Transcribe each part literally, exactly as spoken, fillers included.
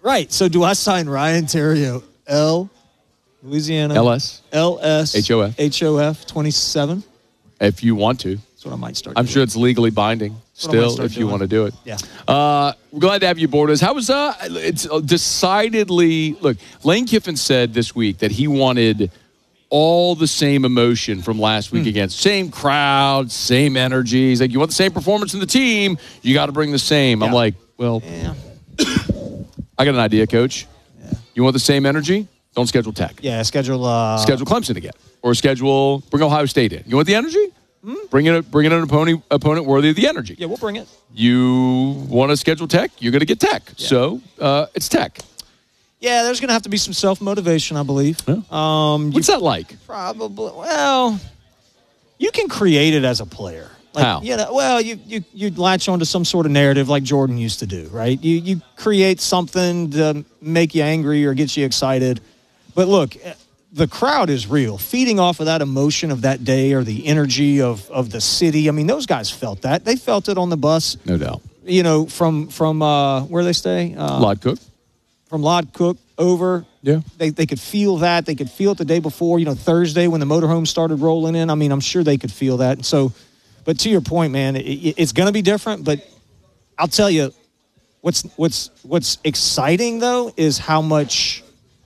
Right. So do I sign Ryan Theriot, L, Louisiana? L S. L S. H O F. H O F twenty-seven. If you want to. That's what I might start I'm doing. sure it's legally binding still if you doing. want to do it. Yeah. Uh, we're glad to have you aboard us. How was uh it's decidedly look, Lane Kiffin said this week that he wanted all the same emotion from last week mm. against same crowd, same energy. He's like, you want the same performance in the team, you got to bring the same. Yeah. I'm like, well, yeah. I got an idea, Coach. Yeah. You want the same energy? Don't schedule Tech. Yeah, schedule uh, schedule Clemson again, or schedule bring Ohio State in. You want the energy? Mm-hmm. Bring in a, bring in an opponent opponent worthy of the energy. Yeah, we'll bring it. You want to schedule Tech? You're going to get Tech. Yeah. So uh, it's Tech. Yeah, there's going to have to be some self-motivation, I believe. Yeah. Um, What's that like? Probably. Well, you can create it as a player. Like, How? You know, well, you, you you latch onto some sort of narrative like Jordan used to do, right? You you create something to make you angry or get you excited. But look, the crowd is real. Feeding off of that emotion of that day or the energy of, of the city. I mean, those guys felt that. They felt it on the bus. No doubt. You know, from from uh, where they stay? Uh, Lod Cook. From Lod Cook over. Yeah. They they could feel that. They could feel it the day before, you know, Thursday when the motorhome started rolling in. I mean, I'm sure they could feel that. So, but to your point, man, it, it's going to be different. But I'll tell you, what's what's what's exciting, though, is how much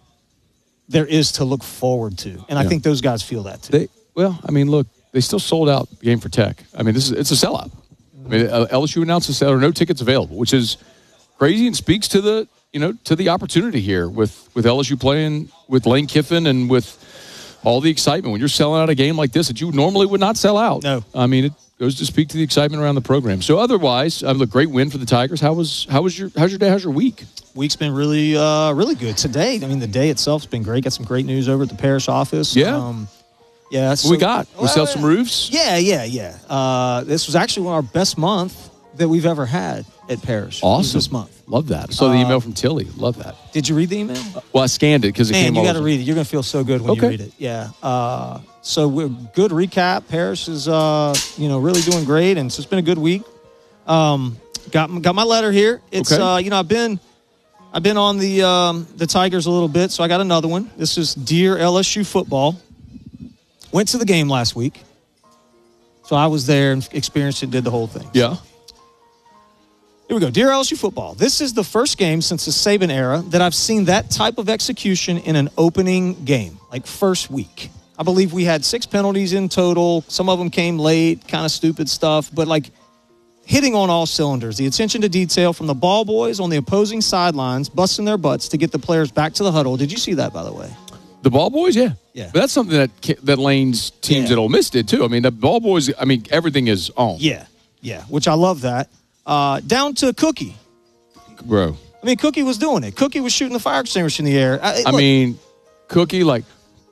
there is to look forward to. And yeah. I think those guys feel that, too. They, well, I mean, look, they still sold out the game for Tech. I mean, this is it's a sellout. I mean, uh, L S U announced a sellout, or no tickets available, which is crazy and speaks to the, you know, to the opportunity here with, with L S U playing with Lane Kiffin and with all the excitement. When you're selling out a game like this that you normally would not sell out. No. I mean, it goes to speak to the excitement around the program. So otherwise, uh, look, great win for the Tigers. How was how was your how's your day? How's your week? Week's been really, uh, really good. Today, I mean, the day itself's been great. Got some great news over at the parish office. Yeah. Um, yeah. So, what we got? We well, sell some roofs? Yeah, yeah, yeah. Uh, this was actually one of our best month that we've ever had at parish. Awesome. This month. Love that. I saw the email uh, from Tilly. Love that. Did you read the email? Uh, well, I scanned it because it Man, came you over. got to read it. You're going to feel so good when okay. you read it. Yeah. Uh, so we're good recap. Parish is, uh, you know, really doing great, and so it's been a good week. Um, got got my letter here. It's okay. uh, you know, I've been I've been on the um, the Tigers a little bit, so I got another one. This is Dear L S U Football. Went to the game last week, so I was there and experienced it, did the whole thing. Yeah. Here we go. Dear L S U Football, this is the first game since the Saban era that I've seen that type of execution in an opening game, like first week. I believe we had six penalties in total. Some of them came late, kind of stupid stuff, but like hitting on all cylinders. The attention to detail from the ball boys on the opposing sidelines, busting their butts to get the players back to the huddle. Did you see that, by the way? The ball boys, yeah. Yeah. But that's something that that Lane's teams yeah. at Ole Miss did, too. I mean, the ball boys, I mean, everything is on. Yeah, yeah, which I love that. Uh, down to Cookie. Bro. I mean, Cookie was doing it. Cookie was shooting the fire extinguisher in the air. I, I look, mean, Cookie, like,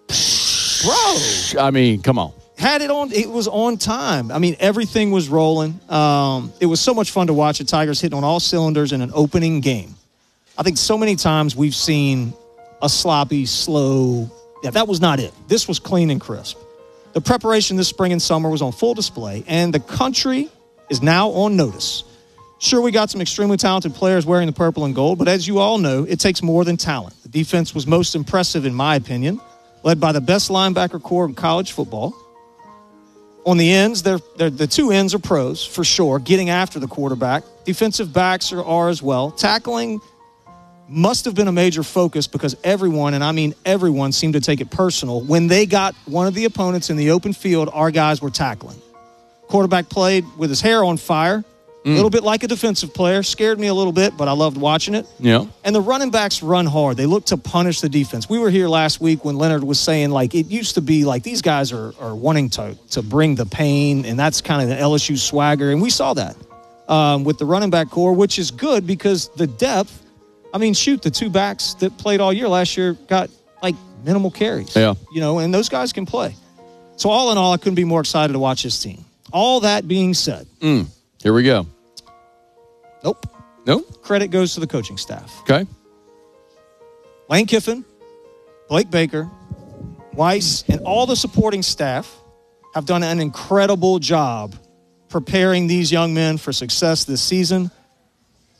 bro. I mean, come on. Had it on. It was on time. I mean, everything was rolling. Um, it was so much fun to watch the Tigers hitting on all cylinders in an opening game. I think so many times we've seen a sloppy, slow. Yeah, that was not it. This was clean and crisp. The preparation this spring and summer was on full display, and the country is now on notice. Sure, we got some extremely talented players wearing the purple and gold, but as you all know, it takes more than talent. The defense was most impressive, in my opinion, led by the best linebacker core in college football. On the ends, they're, they're, the two ends are pros, for sure, getting after the quarterback. Defensive backs are, are as well. Tackling must have been a major focus because everyone, and I mean everyone, seemed to take it personal. When they got one of the opponents in the open field, our guys were tackling. Quarterback played with his hair on fire, mm. a little bit like a defensive player. Scared me a little bit, but I loved watching it. Yeah. And the running backs run hard. They look to punish the defense. We were here last week when Leonard was saying, like, it used to be like these guys are, are wanting to, to bring the pain, and that's kind of the L S U swagger. And we saw that um, with the running back core, which is good because the depth, I mean, shoot, the two backs that played all year last year got, like, minimal carries. Yeah. You know, and those guys can play. So all in all, I couldn't be more excited to watch this team. All that being said. Mm. Here we go. Nope. Nope. Credit goes to the coaching staff. Okay. Lane Kiffin, Blake Baker, Weiss, and all the supporting staff have done an incredible job preparing these young men for success this season.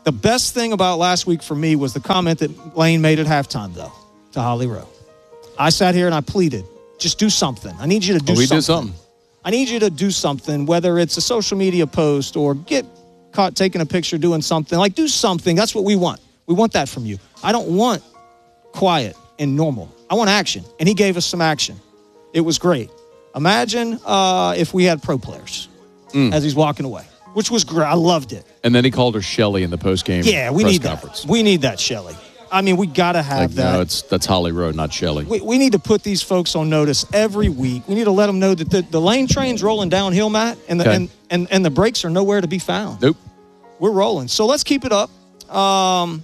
The best thing about last week for me was the comment that Lane made at halftime, though, to Holly Rowe. I sat here and I pleaded, just do something. I need you to do oh, we something. did something. I need you to do something, whether it's a social media post or get caught taking a picture doing something. Like, do something. That's what we want. We want that from you. I don't want quiet and normal. I want action. And he gave us some action. It was great. Imagine uh, if we had pro players mm. as he's walking away, which was great. I loved it. And then he called her Shelly in the postgame yeah, we press need conference. That. We need that, Shelly. I mean, we got to have like, that. No, it's, that's Holly Rowe, not Shelly. We, we need to put these folks on notice every week. We need to let them know that the, the lane train's rolling downhill, Matt, and the, okay. and, and, and the brakes are nowhere to be found. Nope. We're rolling. So let's keep it up. Um,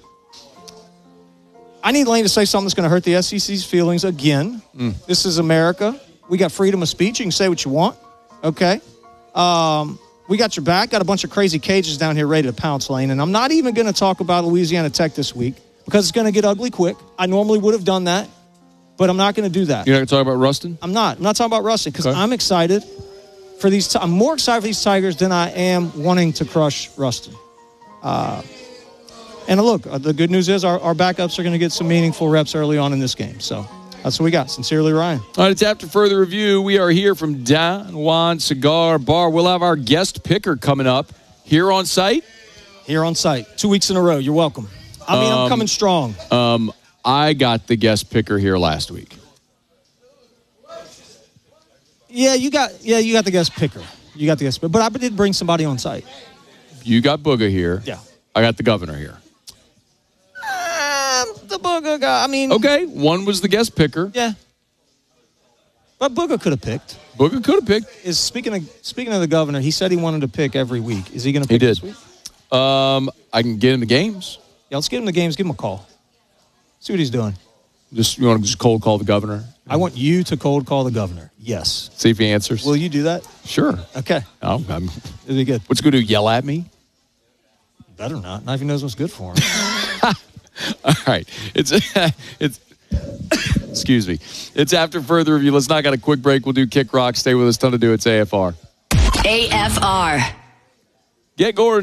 I need Lane to say something that's going to hurt the S E C's feelings again. Mm. This is America. We got freedom of speech. You can say what you want. Okay. Um, we got your back. Got a bunch of crazy cages down here ready to pounce, Lane. And I'm not even going to talk about Louisiana Tech this week because it's going to get ugly quick. I normally would have done that, but I'm not going to do that. You're not going to talk about Ruston? I'm not. I'm not talking about Ruston because okay. I'm excited for these. T- I'm more excited for these Tigers than I am wanting to crush Ruston. Uh, and look, uh, the good news is our, our backups are going to get some meaningful reps early on in this game. So that's what we got. Sincerely, Ryan. All right, it's after further review. We are here from Don Juan Cigar Bar. We'll have our guest picker coming up here on site. Here on site. Two weeks in a row. You're welcome. I mean, um, I'm coming strong. Um, I got the guest picker here last week. Yeah, you got yeah, you got the guest picker. You got the guest picker. But I did bring somebody on site. You got Booger here. Yeah. I got the governor here. Um, the Booger guy, I mean. Okay, one was the guest picker. Yeah. But Booger could have picked. Booger could have picked. Is speaking of speaking of the governor, he said he wanted to pick every week. Is he going to pick he did. this week? Um, I can get him the games. Yeah, let's get him the games. Give him a call. See what he's doing. Just you want to just cold call the governor? I want you to cold call the governor. Yes. See if he answers. Will you do that? Sure. Okay. Oh, I'm, It'll be good. What's going to do? Yell at me? Better not. Not if he knows what's good for him. All right. It's it's. Excuse me. It's after further review. Let's knock out a quick break. We'll do Kick Rock. Stay with us. Ton to do. It's A F R. A F R. Get Gordon.